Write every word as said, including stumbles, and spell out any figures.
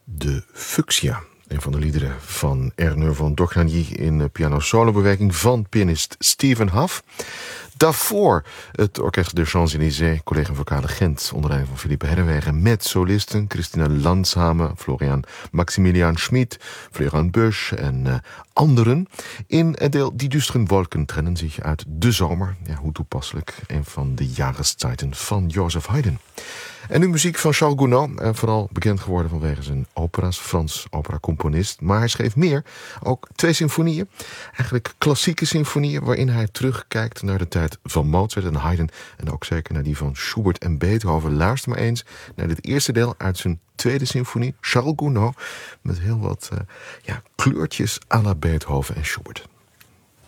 De Fuchsia, een van de liederen van Ernő van Dohnányi in piano-solo-bewerking van pianist Steven Hough. Daarvoor het Orkest de Champs-Élysées, collega vocale Gent, onder leiding van Philippe Herrewegen, met solisten Christina Landshame, Florian Maximilian Schmid, Florian Busch en uh, anderen. In het deel Die düsteren Wolken trennen zich uit de zomer. Ja, hoe toepasselijk, een van de Jahreszeiten van Joseph Haydn. En nu muziek van Charles Gounod, eh, vooral bekend geworden vanwege zijn opera's, Frans operacomponist. Maar hij schreef meer, ook twee symfonieën, eigenlijk klassieke symfonieën, waarin hij terugkijkt naar de tijd van Mozart en Haydn en ook zeker naar die van Schubert en Beethoven. Luister maar eens naar dit eerste deel uit zijn tweede symfonie, Charles Gounod, met heel wat uh, ja, kleurtjes à la Beethoven en Schubert.